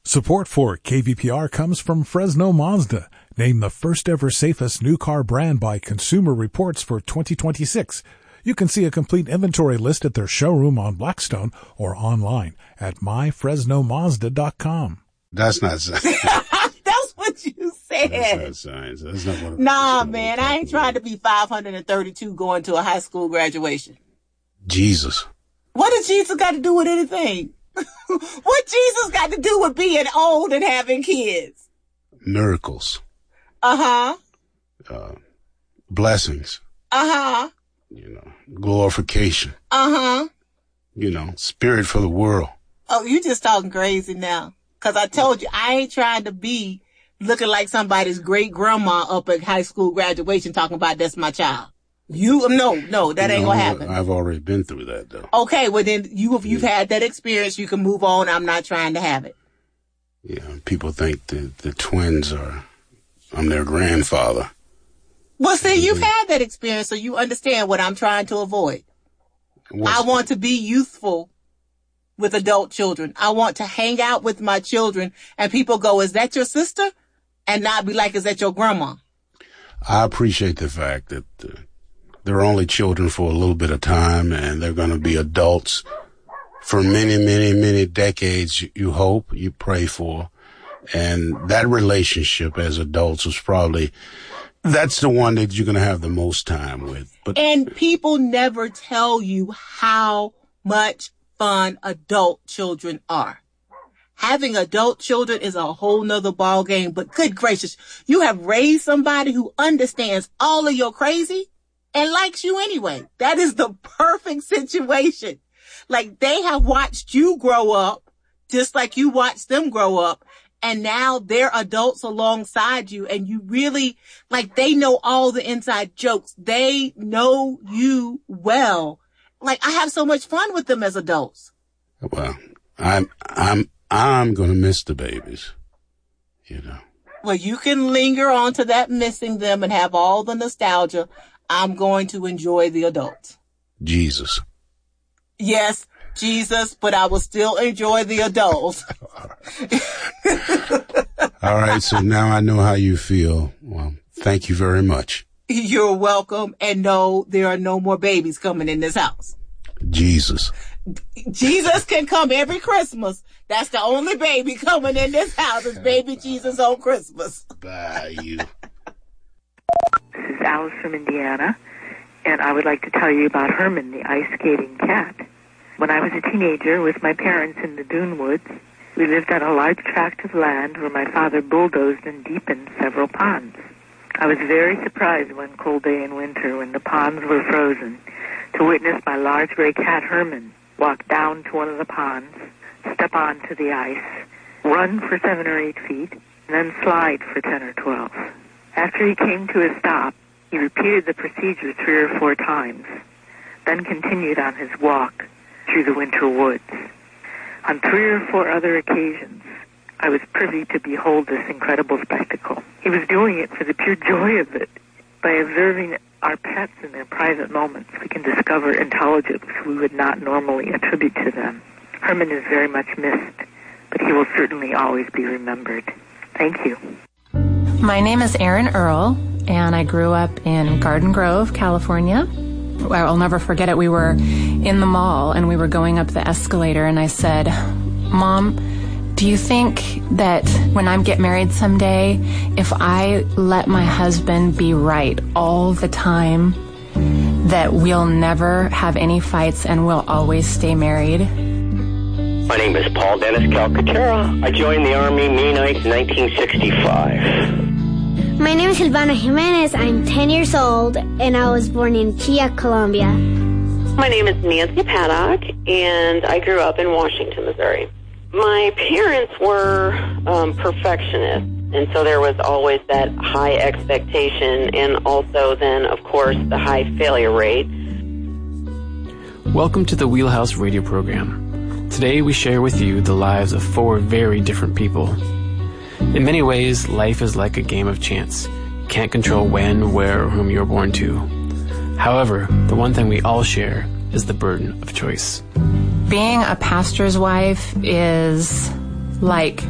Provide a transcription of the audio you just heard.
Support for KVPR comes from Fresno Mazda, named the first ever safest new car brand by Consumer Reports for 2026. You can see a complete inventory list at their showroom on Blackstone or online at myfresnomazda.com. That's not science. That's what you said. That's not science. That's not what Nah, man, I ain't trying to be 532 going to a high school graduation. Jesus. What does Jesus got to do with anything? What Jesus got to do with being old and having kids? Miracles. Blessings. Glorification. Spirit for the world. Oh, you just talking crazy now. Because I told you, I ain't trying to be looking like somebody's great grandma up at high school graduation talking about that's my child. No, that ain't gonna happen. I've already been through that though. Okay, well then you've had that experience. You can move on. I'm not trying to have it. Yeah, people think the twins I'm their grandfather. Well, see, you've had that experience, so you understand what I'm trying to avoid. I want to be youthful with adult children. I want to hang out with my children and people go, is that your sister? And not be like, is that your grandma? I appreciate the fact that they're only children for a little bit of time and they're going to be adults for many, many, many decades, you hope, you pray for. And that relationship as adults is probably, that's the one that you're going to have the most time with. And people never tell you how much fun adult children are. Having adult children is a whole nother ball game, but good gracious, you have raised somebody who understands all of your crazy and likes you anyway. That is the perfect situation. Like they have watched you grow up just like you watched them grow up. And now they're adults alongside you and you really, like they know all the inside jokes. They know you well. Like I have so much fun with them as adults. Well, I'm going to miss the babies, Well, you can linger on to that missing them and have all the nostalgia. I'm going to enjoy the adults. Jesus. Yes, Jesus, but I will still enjoy the adults. All right, so now I know how you feel. Well, thank you very much. You're welcome. And no, there are no more babies coming in this house. Jesus. Jesus can come every Christmas. That's the only baby coming in this house is baby Jesus on Christmas. Bye, you. This is Alice from Indiana, and I would like to tell you about Herman, the ice skating cat. When I was a teenager with my parents in the Dune Woods, we lived on a large tract of land where my father bulldozed and deepened several ponds. I was very surprised one cold day in winter when the ponds were frozen to witness my large gray cat Herman walk down to one of the ponds, step onto the ice, run for 7 or 8 feet, and then slide for 10 or 12. After he came to a stop, he repeated the procedure 3 or 4 times, then continued on his walk through the winter woods. On 3 or 4 other occasions, I was privy to behold this incredible spectacle. He was doing it for the pure joy of it. By observing our pets in their private moments, we can discover intelligence we would not normally attribute to them. Herman is very much missed, but he will certainly always be remembered. Thank you. My name is Erin Earle, and I grew up in Garden Grove, California. I'll never forget it. We were in the mall, and we were going up the escalator, and I said, Mom, do you think that when I get married someday, if I let my husband be right all the time, that we'll never have any fights and we'll always stay married? My name is Paul Dennis Calcaterra. I joined the Army May 9th, 1965. My name is Silvana Jimenez. I'm 10 years old, and I was born in Chia, Colombia. My name is Nancy Paddock, and I grew up in Washington, Missouri. My parents were perfectionists, and so there was always that high expectation and also then, of course, the high failure rate. Welcome to the Wheelhouse Radio program. Today we share with you the lives of 4 very different people. In many ways, life is like a game of chance. You can't control when, where, or whom you're born to. However, the one thing we all share is the burden of choice. Being a pastor's wife is like